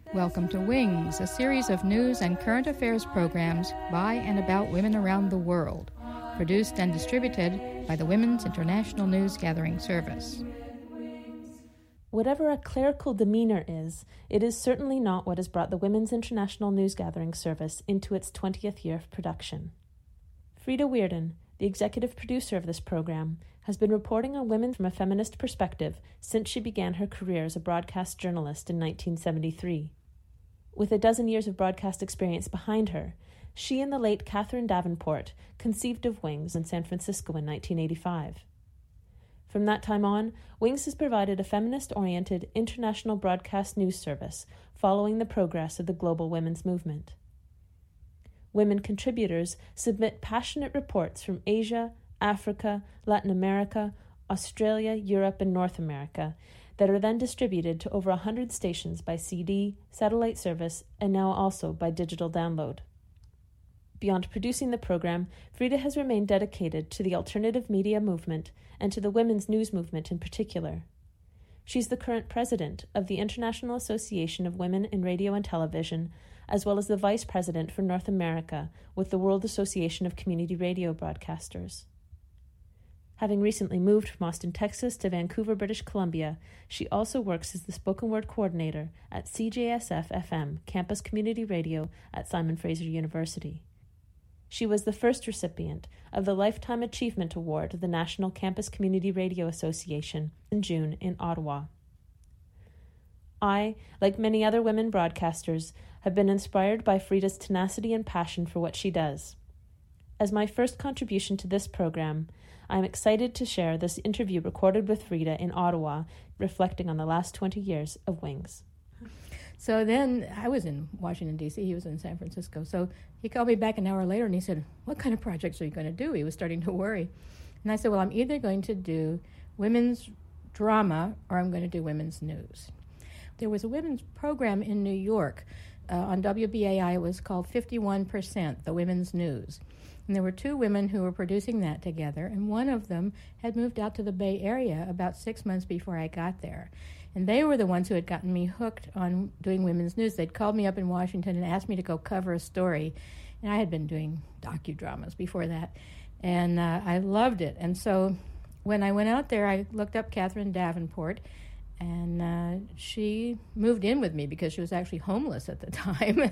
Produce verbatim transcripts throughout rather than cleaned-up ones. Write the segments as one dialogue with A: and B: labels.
A: Welcome to Wings, a series of news and current affairs programs by and about women around the world, produced and distributed by the Women's International News Gathering Service.
B: Whatever a clerical demeanor is, it is certainly not what has brought the Women's International News Gathering Service into its twentieth year of production. Frida Weirden, the executive producer of this program, has been reporting on women from a feminist perspective since she began her career as a broadcast journalist in nineteen seventy-three. With a dozen years of broadcast experience behind her, she and the late Catherine Davenport conceived of Wings in San Francisco in nineteen eighty-five. From that time on, Wings has provided a feminist-oriented international broadcast news service following the progress of the global women's movement. Women contributors submit passionate reports from Asia, Africa, Latin America, Australia, Europe, and North America that are then distributed to over one hundred stations by C D, satellite service, and now also by digital download. Beyond producing the program, Frida has remained dedicated to the alternative media movement and to the women's news movement in particular. She's the current president of the International Association of Women in Radio and Television, as well as the vice president for North America with the World Association of Community Radio Broadcasters. Having recently moved from Austin, Texas to Vancouver, British Columbia, she also works as the spoken word coordinator at C J S F F M, Campus Community Radio at Simon Fraser University. She was the first recipient of the Lifetime Achievement Award of the National Campus Community Radio Association in June in Ottawa. I, like many other women broadcasters, have been inspired by Frida's tenacity and passion for what she does. As my first contribution to this program, I am excited to share this interview recorded with Frida in Ottawa, reflecting on the last twenty years of Wings.
A: So then I was in Washington, D C He was in San Francisco. So he called me back an hour later and he said, "What kind of projects are you going to do?" He was starting to worry. And I said, well, I'm either going to do women's drama or I'm going to do women's news. There was a women's program in New York uh, on W B A I. It was called fifty-one percent, the Women's News. And there were two women who were producing that together, and one of them had moved out to the Bay Area about six months before I got there. And they were the ones who had gotten me hooked on doing women's news. They'd called me up in Washington and asked me to go cover a story. And I had been doing docudramas before that, and uh, I loved it. And so when I went out there, I looked up Catherine Davenport, and uh, she moved in with me because she was actually homeless at the time.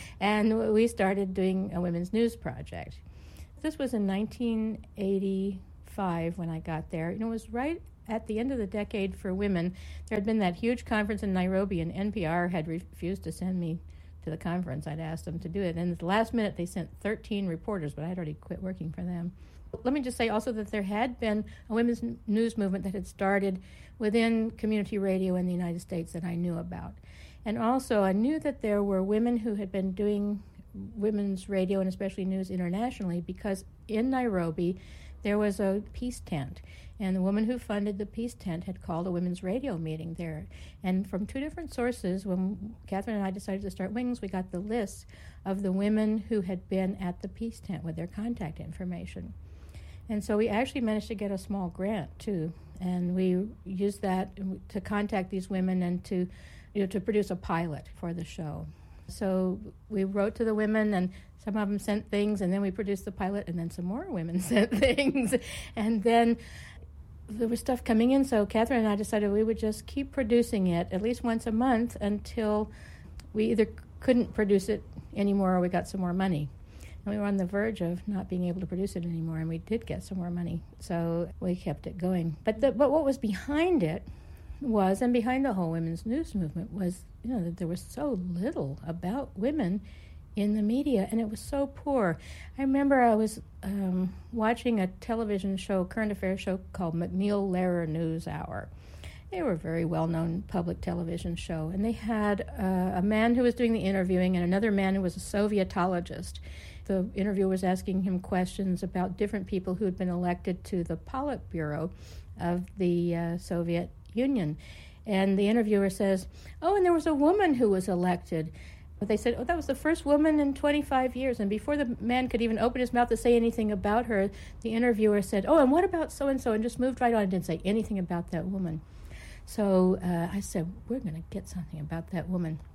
A: And we started doing a women's news project. This was in nineteen eighty-five when I got there. You know, it was right at the end of the decade for women. There had been that huge conference in Nairobi, and N P R had refused to send me to the conference. I'd asked them to do it. And at the last minute, they sent thirteen reporters, but I had already quit working for them. Let me just say also that there had been a women's news movement that had started within community radio in the United States that I knew about. And also, I knew that there were women who had been doing women's radio and especially news internationally, because in Nairobi there was a peace tent, and the woman who funded the peace tent had called a women's radio meeting there. And from two different sources, when Catherine and I decided to start Wings, we got the list of the women who had been at the peace tent with their contact information. And so we actually managed to get a small grant too, and we used that to contact these women and to, you know, to produce a pilot for the show. So we wrote to the women, and some of them sent things, and then we produced the pilot, and then some more women sent things. And then there was stuff coming in, so Catherine and I decided we would just keep producing it at least once a month until we either couldn't produce it anymore or we got some more money. And we were on the verge of not being able to produce it anymore, and we did get some more money, so we kept it going. But the, but what was behind it was, and behind the whole women's news movement was, you know, that there was so little about women in the media, and it was so poor. I remember I was um, watching a television show, current affairs show called McNeil Lehrer News Hour. They were a very well-known public television show, and they had uh, a man who was doing the interviewing and another man who was a Sovietologist. The interviewer was asking him questions about different people who had been elected to the Politburo of the uh, Soviet Union. And the interviewer says, oh, and there was a woman who was elected. But they said, oh, that was the first woman in twenty-five years. And before the man could even open his mouth to say anything about her, the interviewer said, oh, and what about so-and-so? And just moved right on and didn't say anything about that woman. So uh, I said, we're going to get something about that woman.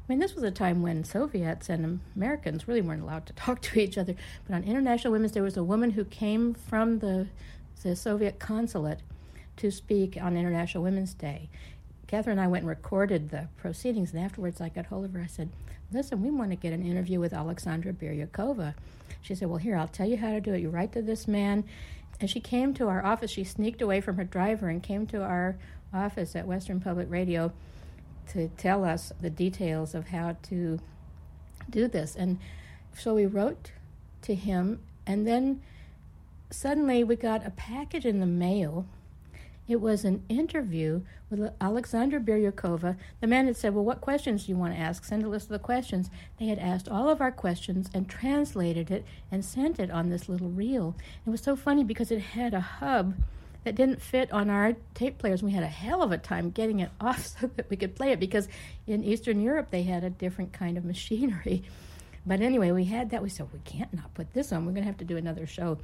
A: mean, this was a time when Soviets and Americans really weren't allowed to talk to each other. But on International Women's Day, there was a woman who came from the, the Soviet consulate to speak on International Women's Day. Catherine and I went and recorded the proceedings, and afterwards I got hold of her. I said, listen, we want to get an interview with Alexandra Biryukova. She said, well, here, I'll tell you how to do it. You write to this man. And she came to our office. She sneaked away from her driver and came to our office at Western Public Radio to tell us the details of how to do this. And so we wrote to him, and then suddenly we got a package in the mail. It was an interview with Alexandra Biryukova. The man had said, well, what questions do you want to ask? Send a list of the questions. They had asked all of our questions and translated it and sent it on this little reel. It was so funny because it had a hub that didn't fit on our tape players. We had a hell of a time getting it off so that we could play it, because in Eastern Europe they had a different kind of machinery. But anyway, we had that. We said, we can't not put this on. We're going to have to do another show.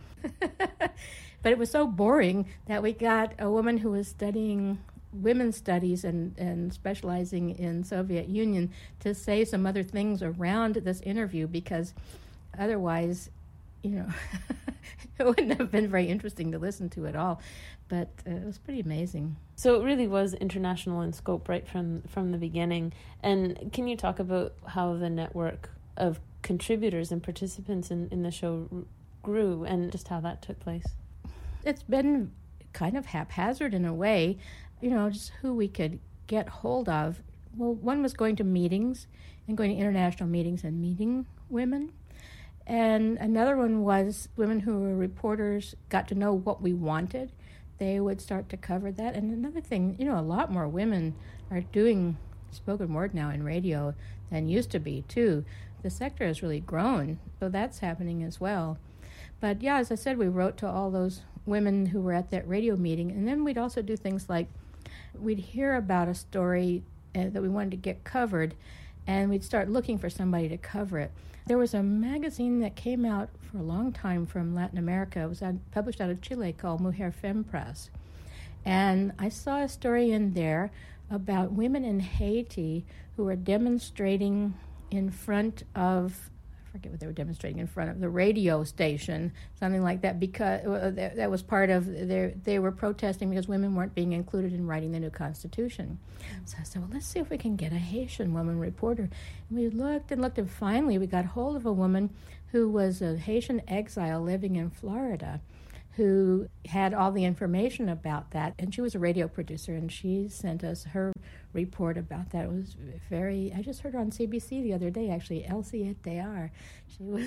A: But it was so boring that we got a woman who was studying women's studies and, and specializing in Soviet Union to say some other things around this interview, because otherwise, you know, it wouldn't have been very interesting to listen to at all. But uh, it was pretty amazing.
B: So it really was international in scope right from, from the beginning. And can you talk about how the network of contributors and participants in, in the show r- grew and just how that took place?
A: It's been kind of haphazard in a way, you know, just who we could get hold of. Well, one was going to meetings and going to international meetings and meeting women. And another one was women who were reporters got to know what we wanted. They would start to cover that. And another thing, you know, a lot more women are doing spoken word now in radio than used to be, too. The sector has really grown, so that's happening as well. But yeah, as I said, we wrote to all those women who were at that radio meeting, and then we'd also do things like we'd hear about a story uh, that we wanted to get covered, and we'd start looking for somebody to cover it. There was a magazine that came out for a long time from Latin America. It was out, published out of Chile called Mujer Fem Press. And I saw a story in there about women in Haiti who were demonstrating in front of, I forget what they were demonstrating in front of, the radio station, something like that, because uh, that, that was part of their, they were protesting because women weren't being included in writing the new Constitution. Mm-hmm. So I said, well, let's see if we can get a Haitian woman reporter. And we looked and looked, and finally we got hold of a woman who was a Haitian exile living in Florida, who had all the information about that, and she was a radio producer, and she sent us her report about that. It was very, I just heard her on C B C the other day, actually, Elsie et de R. She was,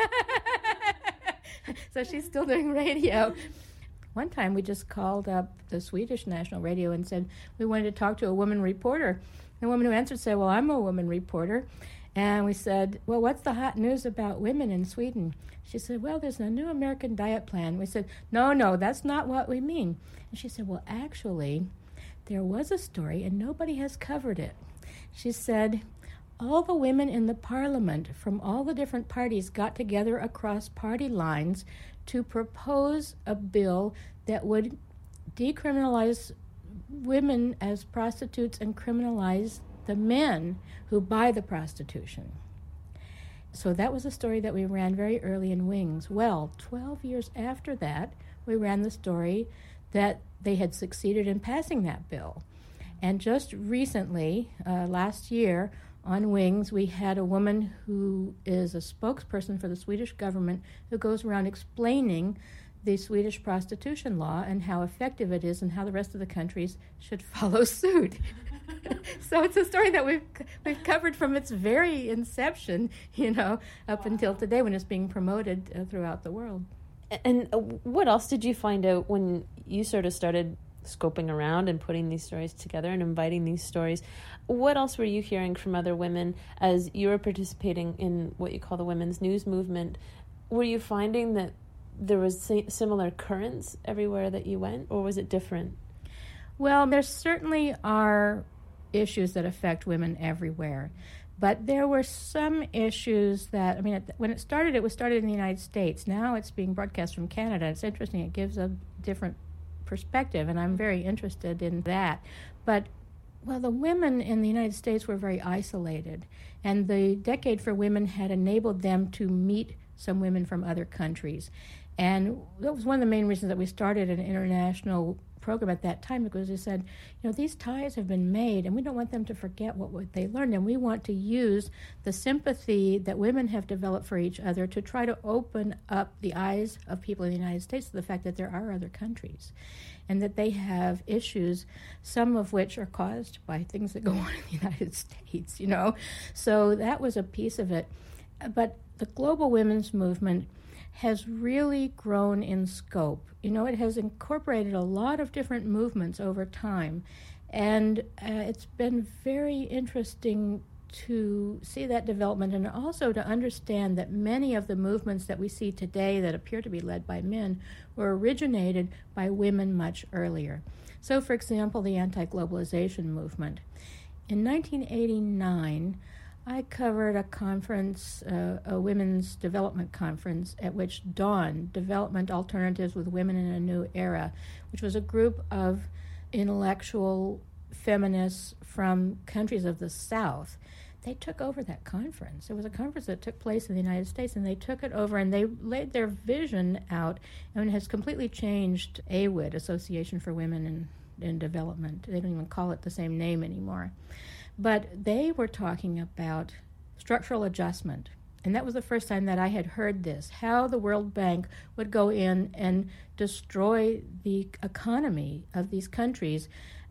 A: so she's still doing radio. One time we just called up the Swedish National Radio and said we wanted to talk to a woman reporter. The woman who answered said, well, I'm a woman reporter. And we said, well, what's the hot news about women in Sweden? She said, well, there's a new American diet plan. We said, no, no, that's not what we mean. And she said, well, actually, there was a story and nobody has covered it. She said, all the women in the parliament from all the different parties got together across party lines to propose a bill that would decriminalize women as prostitutes and criminalize the men who buy the prostitution. So that was a story that we ran very early in Wings. Well, twelve years after that, we ran the story that they had succeeded in passing that bill. And just recently, uh, last year, on Wings, we had a woman who is a spokesperson for the Swedish government who goes around explaining the Swedish prostitution law and how effective it is and how the rest of the countries should follow suit. So it's a story that we've we've covered from its very inception, you know, up until today when it's being promoted uh, throughout the world.
B: And what else did you find out when you sort of started scoping around and putting these stories together and inviting these stories? What else were you hearing from other women as you were participating in what you call the women's news movement? Were you finding that there was similar currents everywhere that you went, or was it different?
A: Well, there certainly are issues that affect women everywhere. But there were some issues that, I mean, it, when it started, it was started in the United States. Now it's being broadcast from Canada. It's interesting. It gives a different perspective, and I'm very interested in that. But Well, the women in the United States were very isolated, and the Decade for Women had enabled them to meet some women from other countries. And that was one of the main reasons that we started an international program at that time, because we said, you know, these ties have been made, and we don't want them to forget what, what they learned, and we want to use the sympathy that women have developed for each other to try to open up the eyes of people in the United States to the fact that there are other countries, and that they have issues, some of which are caused by things that go on in the United States, you know. So that was a piece of it. But the global women's movement has really grown in scope. You know, it has incorporated a lot of different movements over time, and uh, it's been very interesting to see that development, and also to understand that many of the movements that we see today that appear to be led by men were originated by women much earlier. So, for example, the anti-globalization movement. In nineteen eighty-nine, I covered a conference, uh, a women's development conference, at which Dawn, Development Alternatives with Women in a New Era, which was a group of intellectual feminists from countries of the South, they took over that conference. It was a conference that took place in the United States, and they took it over and they laid their vision out, and it has completely changed A W I D, Association for Women in, in Development. They don't even call it the same name anymore. But they were talking about structural adjustment. And that was the first time that I had heard this, how the World Bank would go in and destroy the economy of these countries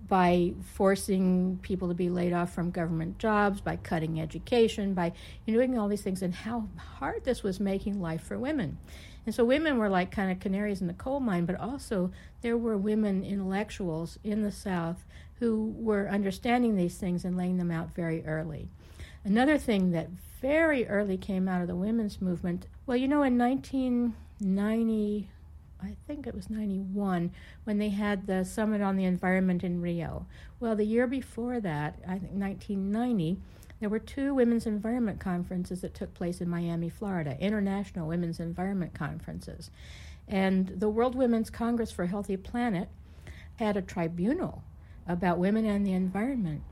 A: by forcing people to be laid off from government jobs, by cutting education, by you know, doing all these things, and how hard this was making life for women. And so women were like kind of canaries in the coal mine, but also there were women intellectuals in the South who were understanding these things and laying them out very early. Another thing that very early came out of the women's movement, well, you know, in nineteen ninety, I think it was ninety-one, when they had the Summit on the Environment in Rio. Well, the year before that, I think nineteen ninety, there were two women's environment conferences that took place in Miami, Florida, international women's environment conferences. And the World Women's Congress for a Healthy Planet had a tribunal about women and the environment.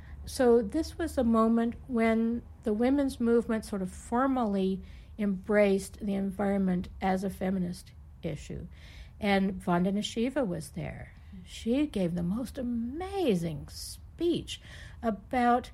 A: So this was a moment when the women's movement sort of formally embraced the environment as a feminist issue. And Vandana Shiva was there. She gave the most amazing speech about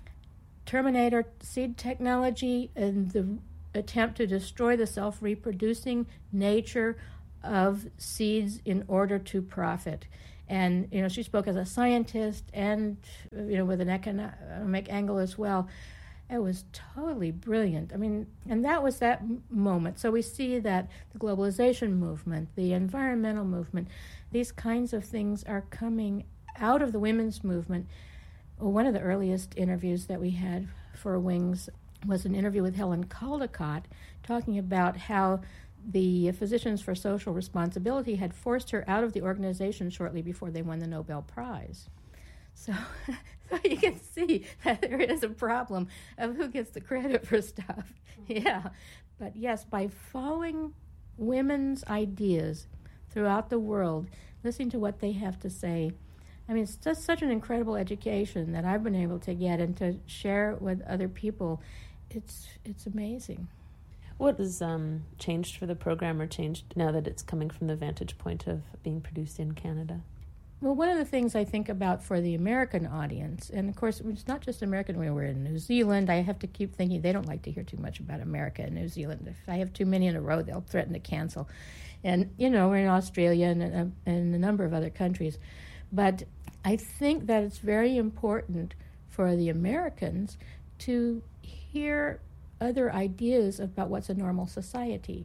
A: Terminator seed technology and the attempt to destroy the self-reproducing nature of seeds in order to profit. And, you know, she spoke as a scientist and, you know, with an economic angle as well. It was totally brilliant. I mean, and that was that m- moment. So we see that the globalization movement, the environmental movement, these kinds of things are coming out of the women's movement. Well, one of the earliest interviews that we had for Wings was an interview with Helen Caldicott talking about how the Physicians for Social Responsibility had forced her out of the organization shortly before they won the Nobel Prize. So, so you can see that there is a problem of who gets the credit for stuff. Yeah. But yes, by following women's ideas throughout the world, listening to what they have to say, I mean, it's just such an incredible education that I've been able to get and to share with other people. It's it's amazing.
B: What has um, changed for the program, or changed now that it's coming from the vantage point of being produced in Canada?
A: Well, one of the things I think about for the American audience, and of course it's not just American, we were in New Zealand, I have to keep thinking they don't like to hear too much about America and New Zealand. If I have too many in a row, they'll threaten to cancel. And, you know, we're in Australia and, uh, and a number of other countries. But I think that it's very important for the Americans to hear other ideas about what's a normal society.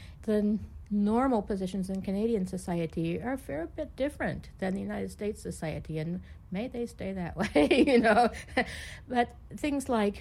A: The normal positions in Canadian society are a fair bit different than the United States society, and may they stay that way, you know. But things like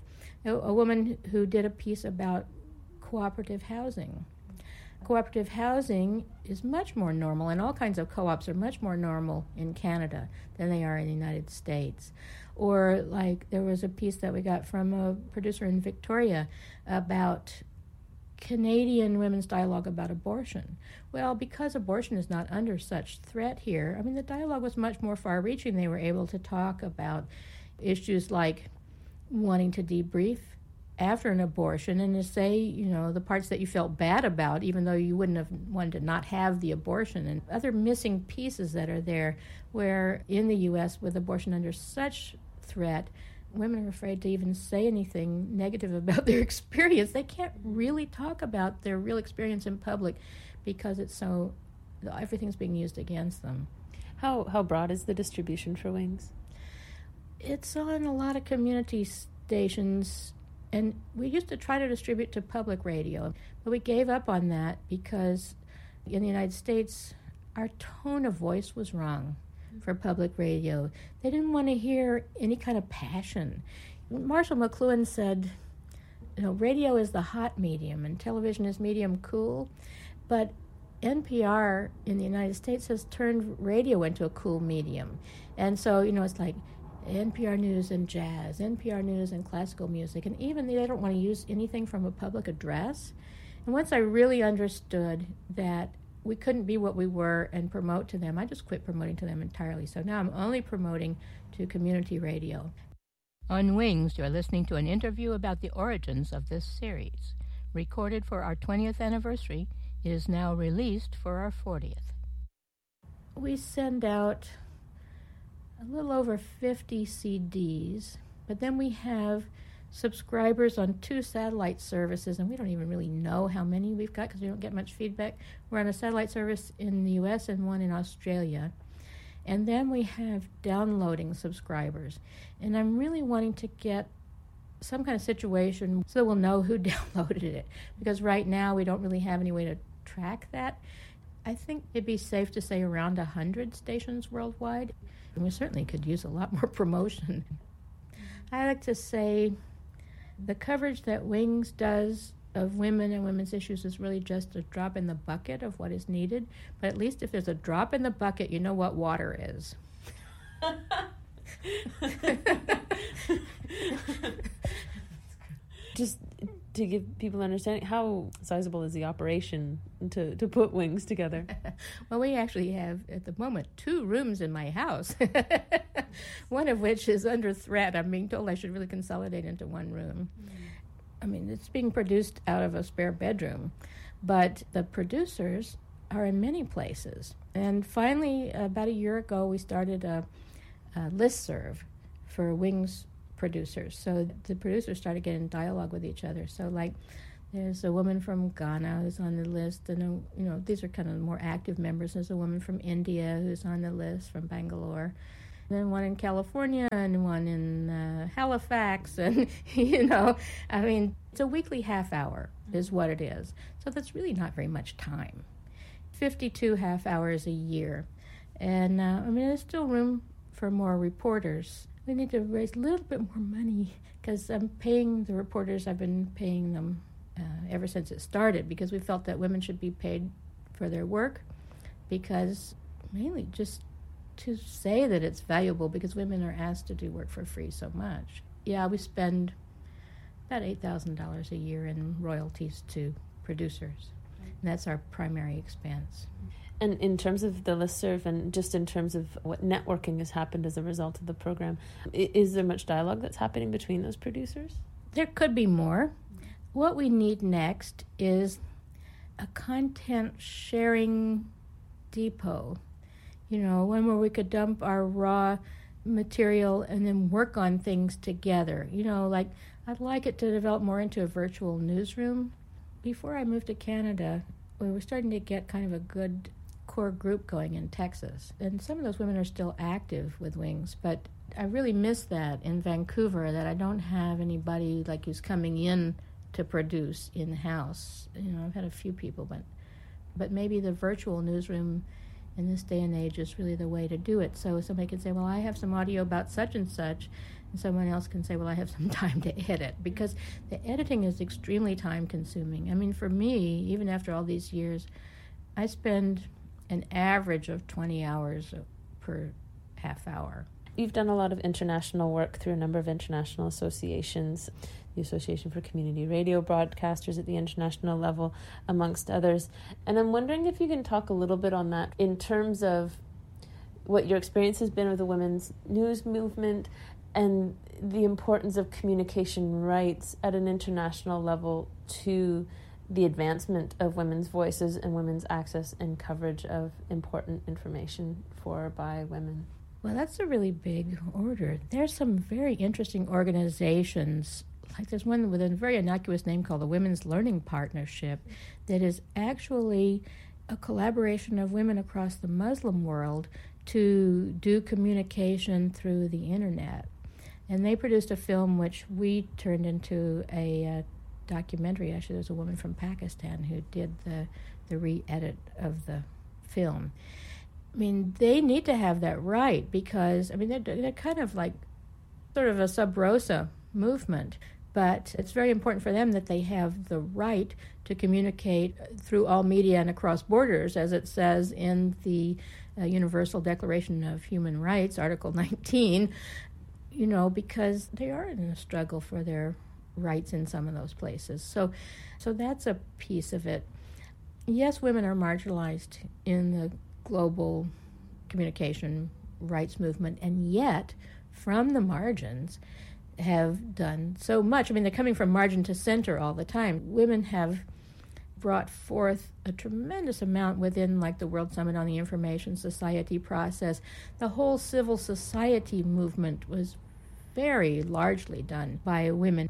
A: a, a woman who did a piece about cooperative housing. Cooperative housing is much more normal, and all kinds of co-ops are much more normal in Canada than they are in the United States. Or like there was a piece that we got from a producer in Victoria about Canadian women's dialogue about abortion. Well, because abortion is not under such threat here, I mean, the dialogue was much more far-reaching. They were able to talk about issues like wanting to debrief after an abortion and to say, you know, the parts that you felt bad about, even though you wouldn't have wanted to not have the abortion, and other missing pieces that are there, where in the U S with abortion under such threat, women are afraid to even say anything negative about their experience. They can't really talk about their real experience in public because it's so, everything's being used against them.
B: How how broad is the distribution for Wings?
A: It's on a lot of community stations, and we used to try to distribute to public radio, but we gave up on that because in the United States, our tone of voice was wrong for public radio. They didn't want to hear any kind of passion. Marshall McLuhan said, you know, radio is the hot medium and television is medium cool, but N P R in the United States has turned radio into a cool medium. And so, you know, it's like N P R News and jazz, N P R News and classical music, and even they don't want to use anything from a public address. And once I really understood that we couldn't be what we were and promote to them, I just quit promoting to them entirely. So now I'm only promoting to community radio. On Wings, you're listening to an interview about the origins of this series. Recorded for our twentieth anniversary, it is now released for our fortieth. We send out a little over fifty C Ds, but then we have subscribers on two satellite services, and we don't even really know how many we've got because we don't get much feedback. We're on a satellite service in the U S and one in Australia. And then we have downloading subscribers. And I'm really wanting to get some kind of situation so we'll know who downloaded it, because right now we don't really have any way to track that. I think it'd be safe to say around one hundred stations worldwide. And we certainly could use a lot more promotion. I like to say the coverage that Wings does of women and women's issues is really just a drop in the bucket of what is needed. But at least if there's a drop in the bucket, you know what water is.
B: Just to give people understanding, how sizable is the operation to, to put Wings together?
A: Well, we actually have, at the moment, two rooms in my house, one of which is under threat. I'm being told I should really consolidate into one room. Mm. I mean, it's being produced out of a spare bedroom, but the producers are in many places. And finally, about a year ago, we started a, a listserv for Wings producers. So the producers started getting dialogue with each other. So, like, there's a woman from Ghana who's on the list, and, a, you know, these are kind of more active members. There's a woman from India who's on the list, from Bangalore. And then one in California and one in uh, Halifax. And, you know, I mean, it's a weekly half hour is what it is. So that's really not very much time. fifty-two half hours a year. And, uh, I mean, there's still room for more reporters. We need to raise a little bit more money because I'm paying the reporters. I've been paying them uh, ever since it started because we felt that women should be paid for their work, because mainly just to say that it's valuable, because women are asked to do work for free so much. Yeah, we spend about eight thousand dollars a year in royalties to producers, and that's our primary expense.
B: And in terms of the listserv, and just in terms of what networking has happened as a result of the program, is there much dialogue that's happening between those producers?
A: There could be more. What we need next is a content sharing depot. You know, one where we could dump our raw material and then work on things together. You know, like, I'd like it to develop more into a virtual newsroom. Before I moved to Canada, we were starting to get kind of a good core group going in Texas. And some of those women are still active with Wings, but I really miss that in Vancouver, that I don't have anybody like who's coming in to produce in-house. You know, I've had a few people, but but maybe the virtual newsroom in this day and age is really the way to do it. So somebody can say, well, I have some audio about such and such, and someone else can say, well, I have some time to edit, because the editing is extremely time-consuming. I mean, for me, even after all these years, I spend an average of twenty hours per half hour.
B: You've done a lot of international work through a number of international associations, the Association for Community Radio Broadcasters at the international level, amongst others. And I'm wondering if you can talk a little bit on that in terms of what your experience has been with the women's news movement and the importance of communication rights at an international level to the advancement of women's voices and women's access and coverage of important information for by women.
A: Well, that's a really big order. There's some very interesting organizations. Like there's one with a very innocuous name called the Women's Learning Partnership that is actually a collaboration of women across the Muslim world to do communication through the internet. And they produced a film which we turned into a uh, documentary. Actually, there's a woman from Pakistan who did the, the re-edit of the film. I mean, they need to have that right because, I mean, they're, they're kind of like sort of a sub rosa movement, but it's very important for them that they have the right to communicate through all media and across borders, as it says in the uh, Universal Declaration of Human Rights, Article nineteen, you know, because they are in a struggle for their rights in some of those places. So, so that's a piece of it. Yes, women are marginalized in the global communication rights movement, and yet from the margins have done so much. I mean, they're coming from margin to center all the time. Women have brought forth a tremendous amount within, like, the World Summit on the Information Society process. The whole civil society movement was very largely done by women.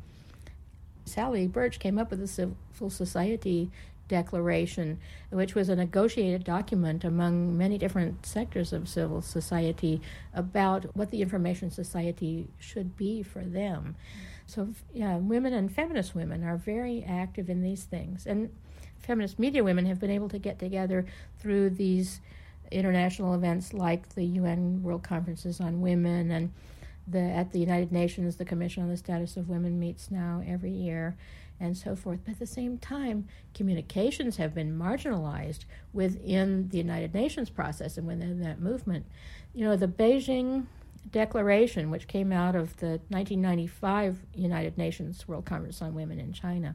A: Sally Birch came up with the Civil Society Declaration, which was a negotiated document among many different sectors of civil society about what the information society should be for them. So, yeah, women and feminist women are very active in these things. And feminist media women have been able to get together through these international events like the U N World Conferences on Women, and the at the United Nations, the Commission on the Status of Women meets now every year, and so forth. But at the same time, communications have been marginalized within the United Nations process and within that movement. You know, the Beijing Declaration, which came out of the nineteen ninety-five United Nations World Conference on Women in China,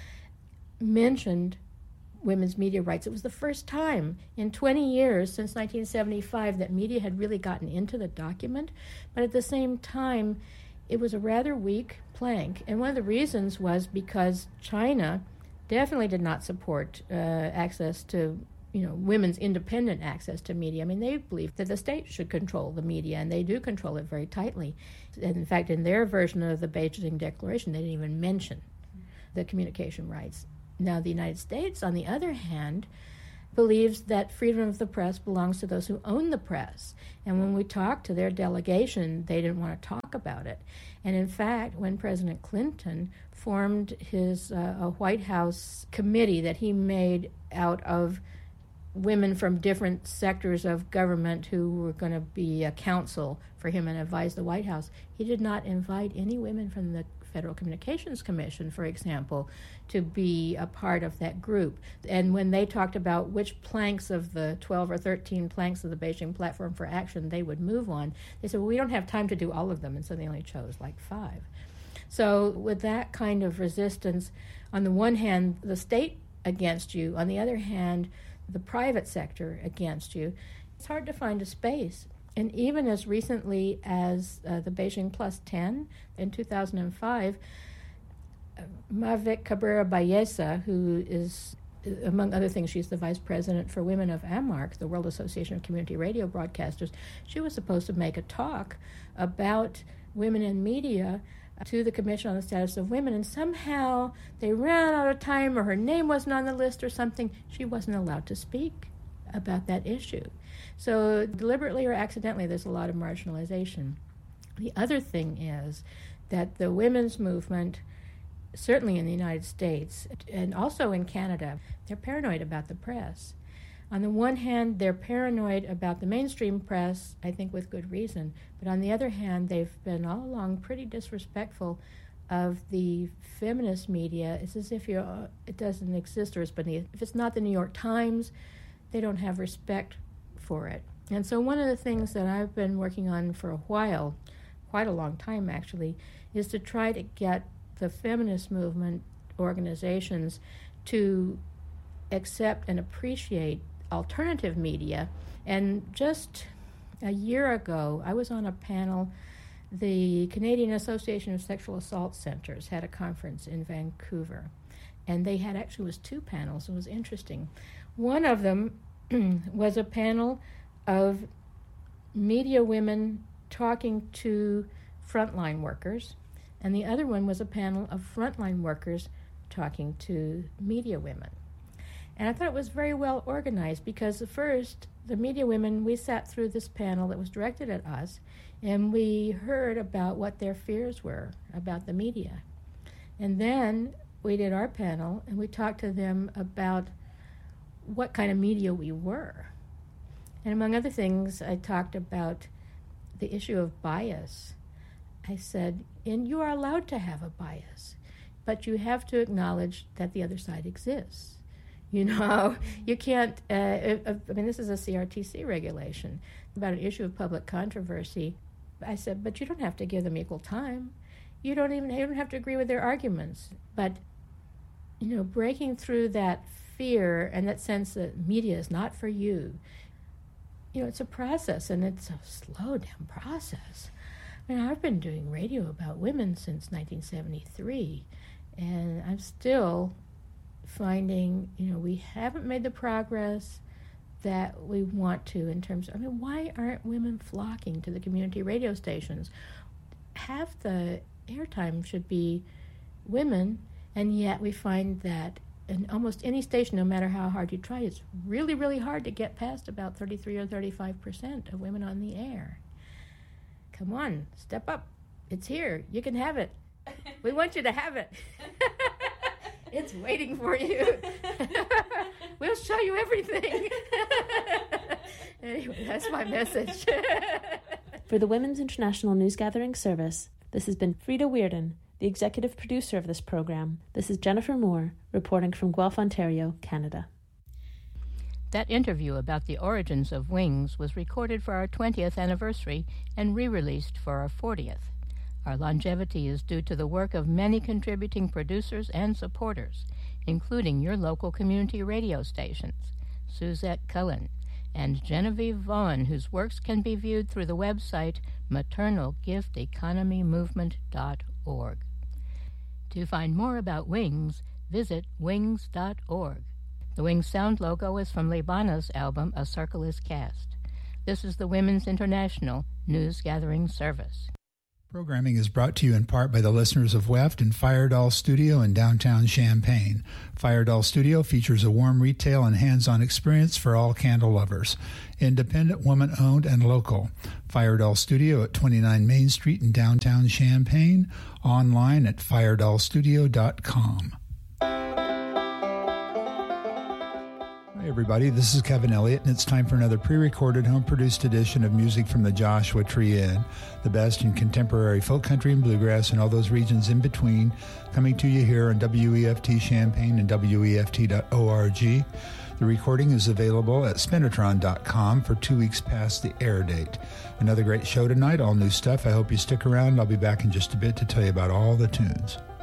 A: mentioned women's media rights. It was the first time in twenty years since nineteen seventy-five that media had really gotten into the document, but at the same time, it was a rather weak plank. And one of the reasons was because China definitely did not support uh, access to, you know, women's independent access to media. I mean, they believe that the state should control the media, and they do control it very tightly. And in fact, in their version of the Beijing Declaration, they didn't even mention the communication rights. Now, the United States, on the other hand, believes that freedom of the press belongs to those who own the press. And when we talked to their delegation, they didn't want to talk about it. And in fact, when President Clinton formed his uh, a White House committee that he made out of women from different sectors of government who were going to be a counsel for him and advise the White House, he did not invite any women from the Federal Communications Commission, for example, to be a part of that group. And when they talked about which planks of the twelve or thirteen planks of the Beijing Platform for Action they would move on, they said, well, we don't have time to do all of them, and so they only chose like five. So with that kind of resistance, on the one hand, the state against you, on the other hand, the private sector against you, it's hard to find a space. And even as recently as uh, the Beijing Plus ten in two thousand five, uh, Mavik Cabrera Ballesa, who is, among other things, she's the vice president for women of AMARC, the World Association of Community Radio Broadcasters, she was supposed to make a talk about women in media to the Commission on the Status of Women, and somehow they ran out of time, or her name wasn't on the list or something. She wasn't allowed to speak about that issue. So deliberately or accidentally, there's a lot of marginalization. The other thing is that the women's movement, certainly in the United States and also in Canada, they're paranoid about the press. On the one hand, they're paranoid about the mainstream press, I think with good reason, but on the other hand, they've been all along pretty disrespectful of the feminist media. It's as if you're, it doesn't exist or it's beneath. If it's not the New York Times, they don't have respect for it. And so one of the things that I've been working on for a while, quite a long time actually, is to try to get the feminist movement organizations to accept and appreciate alternative media. And just a year ago, I was on a panel. The Canadian Association of Sexual Assault Centers had a conference in Vancouver, and they had actually was two panels. It was interesting. One of them was a panel of media women talking to frontline workers, and the other one was a panel of frontline workers talking to media women. And I thought it was very well organized because first, the media women, we sat through this panel that was directed at us, and we heard about what their fears were about the media. And then we did our panel, and we talked to them about what kind of media we were. And among other things, I talked about the issue of bias. I said, and you are allowed to have a bias, but you have to acknowledge that the other side exists. You know, you can't, uh, I mean, this is a C R T C regulation about an issue of public controversy. I said, but you don't have to give them equal time. You don't even, you don't have to agree with their arguments. But, you know, breaking through that fear and that sense that media is not for you, you know, it's a process, and it's a slow down process. I mean, I've been doing radio about women since nineteen seventy-three, and I'm still finding, you know, we haven't made the progress that we want to in terms of, I mean, why aren't women flocking to the community radio stations? Half the airtime should be women, and yet we find that in almost any station, no matter how hard you try, it's really, really hard to get past about thirty-three or thirty-five percent of women on the air. Come on, step up. It's here. You can have it. We want you to have it. It's waiting for you. We'll show you everything. Anyway, that's my message.
B: For the Women's International News Gathering Service, this has been Frida Weirden, the executive producer of this program. This is Jennifer Moore, reporting from Guelph, Ontario, Canada.
A: That interview about the origins of Wings was recorded for our twentieth anniversary and re-released for our fortieth. Our longevity is due to the work of many contributing producers and supporters, including your local community radio stations, Suzette Cullen, and Genevieve Vaughn, whose works can be viewed through the website maternal gift economy movement dot org. To find more about Wings, visit wings dot org. The Wings sound logo is from Libana's album A Circle is Cast. This is the Women's International News Gathering Service.
C: Programming is brought to you in part by the listeners of W E F T and Firedoll Studio in downtown Champaign. Firedoll Studio features a warm retail and hands-on experience for all candle lovers. Independent, woman-owned, and local. Firedoll Studio at twenty-nine Main Street in downtown Champaign. Online at firedoll studio dot com. Hi, everybody. This is Kevin Elliott, and it's time for another pre-recorded, home-produced edition of Music from the Joshua Tree Inn, the best in contemporary folk country and bluegrass and all those regions in between, coming to you here on W E F T Champaign and W E F T dot org. The recording is available at spinatron dot com for two weeks past the air date. Another great show tonight, all new stuff. I hope you stick around. I'll be back in just a bit to tell you about all the tunes.